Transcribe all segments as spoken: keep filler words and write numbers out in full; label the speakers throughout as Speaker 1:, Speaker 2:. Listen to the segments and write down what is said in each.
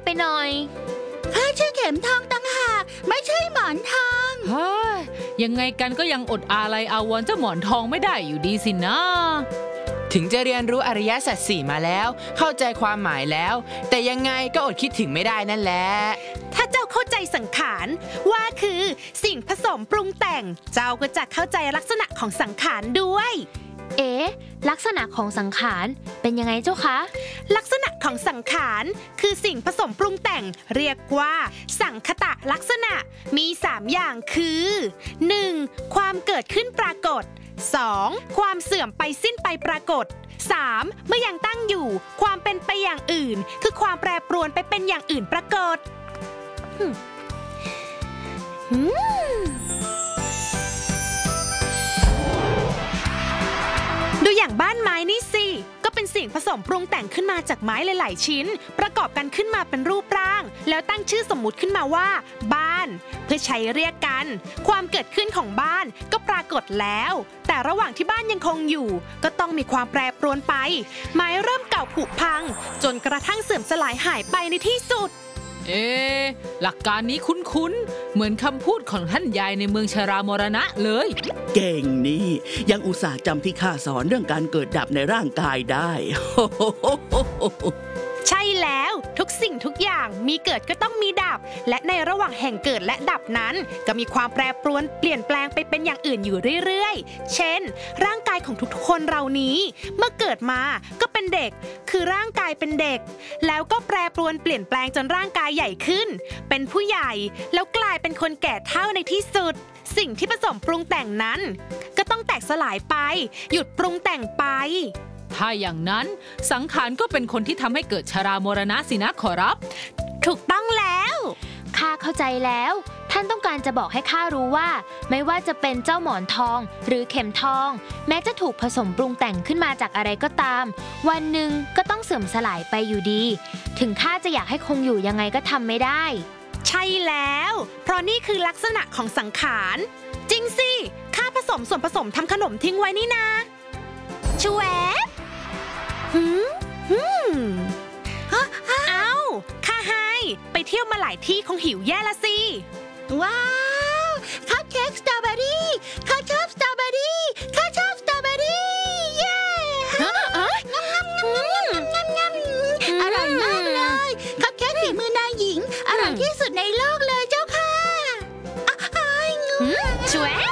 Speaker 1: ไปหน่อย
Speaker 2: ข้าชื่อเข็มทองต่างหากไม่ใช่หมอนทอง
Speaker 3: เฮ้ยยังไงกันก็ยังอดอาลัยอาวรณ์เจ้าหมอนทองไม่ได้อยู่ดีสินะ
Speaker 4: ถึงจะเรียนรู้อริยสัจสี่มาแล้วเข้าใจความหมายแล้วแต่ยังไงก็อดคิดถึงไม่ได้นั่นแหละ
Speaker 5: ถ้าเจ้าเข้าใจสังขารว่าคือสิ่งผสมปรุงแต่งเจ้าก็จะเข้าใจลักษณะของสังขารด้วย
Speaker 1: เอ๊ะลักษณะของสังขารเป็นยังไงเจ้าคะ
Speaker 5: ลักษณะของสังขารคือสิ่งผสมปรุงแต่งเรียกว่าสังคตะลักษณะมีสามอย่างคือ หนึ่ง. ความเกิดขึ้นปรากฏ สอง. ความเสื่อมไปสิ้นไปปรากฏ สาม. เมื่อยังตั้งอยู่ความเป็นไปอย่างอื่นคือความแปรปรวนไปเป็นอย่างอื่นปรากฏดูอย่างบ้านไม้นี่สิก็เป็นสิ่งผสมปรุงแต่งขึ้นมาจากไม้หลายๆชิ้นประกอบกันขึ้นมาเป็นรูปร่างแล้วตั้งชื่อสมมุติขึ้นมาว่าบ้านเพื่อใช้เรียกกันความเกิดขึ้นของบ้านก็ปรากฏแล้วแต่ระหว่างที่บ้านยังคงอยู่ก็ต้องมีความแปรปรวนไปไม้เริ่มเก่าผุพังจนกระทั่งเสื่อมสลายหายไปในที่สุด
Speaker 3: เอ๊ะหลักการนี้คุ้นๆเหมือนคำพูดของท่านยายในเมืองชรามรณะเลย
Speaker 2: เก่งนี่ยังอุตส่าห์จำที่ข้าสอนเรื่องการเกิดดับในร่างกายได้
Speaker 5: ใช่แล้วทุกสิ่งทุกอย่างมีเกิดก็ต้องมีดับและในระหว่างแห่งเกิดและดับนั้นก็มีความแปรปรวนเปลี่ยนแปลงไปเป็นอย่างอื่นอยู่เรื่อยๆเช่นร่างกายของทุกๆคนเรานี้เมื่อเกิดมาก็เป็นเด็กคือร่างกายเป็นเด็กแล้วก็แปรปรวนเปลี่ยนแปลงจนร่างกายใหญ่ขึ้นเป็นผู้ใหญ่แล้วกลายเป็นคนแก่เฒ่าในที่สุดสิ่งที่ผสมปรุงแต่งนั้นก็ต้องแตกสลายไปหยุดปรุงแต่งไป
Speaker 3: ถ้าอย่างนั้นสังขารก็เป็นคนที่ทำให้เกิดชรามรณะสินะขอรับ
Speaker 5: ถูกต้องแล้ว
Speaker 1: ข้าเข้าใจแล้วท่านต้องการจะบอกให้ข้ารู้ว่าไม่ว่าจะเป็นเจ้าหมอนทองหรือเข็มทองแม้จะถูกผสมปรุงแต่งขึ้นมาจากอะไรก็ตามวันหนึ่งก็ต้องเสื่อมสลายไปอยู่ดีถึงข้าจะอยากให้คงอยู่ยังไงก็ทำไม่ได้
Speaker 5: ใช่แล้วเพราะนี่คือลักษณะของสังขารจริงสิข้าผสมส่วนผสมทำขนมทิ้งไว้นี่นาชวบหืมหืมเอ้าข้าให้ไปเที่ยวมาหลายที่คงหิวแย่ละสิ
Speaker 2: ว้าวคัพเค้กสตรอเบอรี่ข้าชอบสตรอเบอรี่ข้าชอบสตรอเบอรี่เย้อร่อยมากเลยคัพเค้กฝีมือนายหญิงอร่อยที่สุดในโลกเลยเจ้าค่ะอ้ายงู
Speaker 5: ชวบ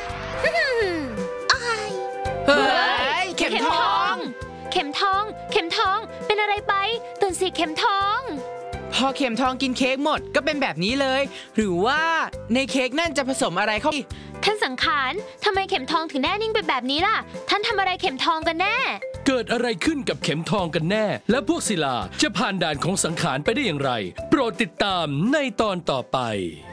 Speaker 4: เฮ้ยเข็มทอง
Speaker 1: เข็มทองเข็มทองเป็นอะไรไปตื่นสิเข็มทอง
Speaker 4: พอเข็มทองกินเค้กหมดก็เป็นแบบนี้เลยหรือว่าในเค้กนั่นจะผสมอะไรเข้า
Speaker 1: ท่านสังขารทำไมเข็มทองถึงแน่นิ่งไปแบบนี้ล่ะท่านทำอะไรเข็มทองกันแน่
Speaker 6: เกิดอะไรขึ้นกับเข็มทองกันแน่และพวกศิลาจะผ่านด่านของสังขารไปได้อย่างไรโปรดติดตามในตอนต่อไป